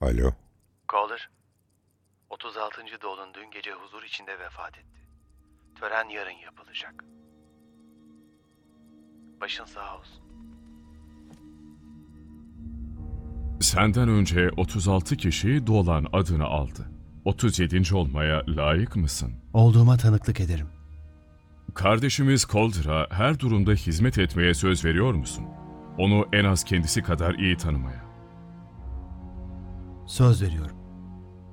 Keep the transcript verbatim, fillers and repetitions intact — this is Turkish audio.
Alo. Calder, otuz altıncı Dolan dün gece huzur içinde vefat etti. Tören yarın yapılacak. Başın sağ olsun. Senden önce otuz altı kişi Dolan adını aldı. otuz yedinci olmaya layık mısın? Olduğuma tanıklık ederim. Kardeşimiz Calder'a her durumda hizmet etmeye söz veriyor musun? Onu en az kendisi kadar iyi tanımaya. Söz veriyorum.